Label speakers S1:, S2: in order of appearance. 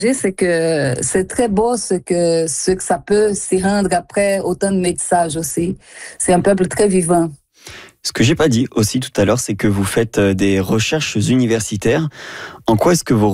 S1: C'est que c'est très beau ce que ça peut s'y rendre après autant de métissage aussi. C'est un peuple très vivant.
S2: Ce que j'ai pas dit aussi tout à l'heure, c'est que vous faites des recherches universitaires. En quoi est-ce que vos